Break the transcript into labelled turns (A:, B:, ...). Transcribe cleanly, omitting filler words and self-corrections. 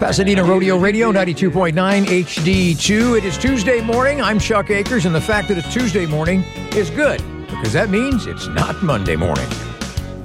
A: Pasadena Rodeo Radio, 92.9 HD2. It is Tuesday morning. I'm Chuck Akers, and the fact that it's Tuesday morning is good, because that means it's not Monday morning.